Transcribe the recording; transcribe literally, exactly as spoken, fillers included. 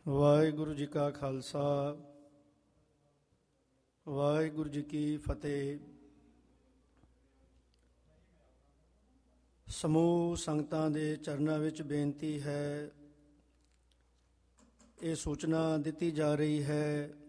ਵਾਹਿਗੁਰੂ ਜੀ ਕਾ ਖਾਲਸਾ ਵਾਹਿਗੁਰੂ ਜੀ ਕੀ ਫਤਿਹ। ਸਮੂਹ ਸੰਗਤਾਂ ਦੇ ਚਰਨਾਂ ਵਿੱਚ ਬੇਨਤੀ ਹੈ, ਇਹ ਸੂਚਨਾ ਦਿੱਤੀ ਜਾ ਰਹੀ ਹੈ